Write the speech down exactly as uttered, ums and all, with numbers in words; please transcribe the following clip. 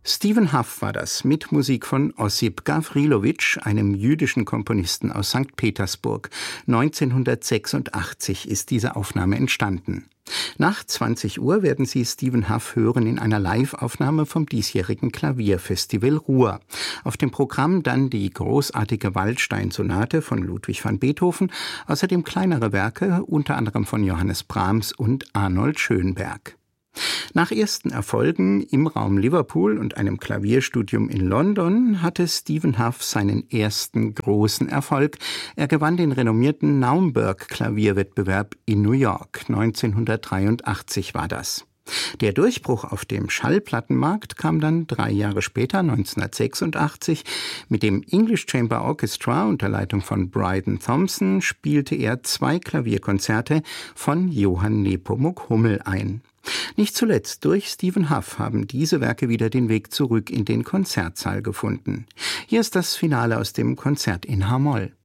Stephen Hough war das, mit Musik von Ossip Gavrilowitsch, einem jüdischen Komponisten aus Sankt Petersburg. neunzehnhundertsechsundachtzig ist diese Aufnahme entstanden. Nach zwanzig Uhr werden Sie Stephen Hough hören in einer Live-Aufnahme vom diesjährigen Klavierfestival Ruhr. Auf dem Programm dann die großartige Waldstein-Sonate von Ludwig van Beethoven, außerdem kleinere Werke, unter anderem von Johannes Brahms und Arnold Schönberg. Nach ersten Erfolgen im Raum Liverpool und einem Klavierstudium in London hatte Stephen Hough seinen ersten großen Erfolg. Er gewann den renommierten Naumburg-Klavierwettbewerb in New York. neunzehnhundertdreiundachtzig war das. Der Durchbruch auf dem Schallplattenmarkt kam dann drei Jahre später, neunzehnhundertsechsundachtzig. Mit dem English Chamber Orchestra unter Leitung von Bryden Thompson spielte er zwei Klavierkonzerte von Johann Nepomuk Hummel ein. Nicht zuletzt durch Stephen Hough haben diese Werke wieder den Weg zurück in den Konzertsaal gefunden. Hier ist das Finale aus dem Konzert in H-Moll.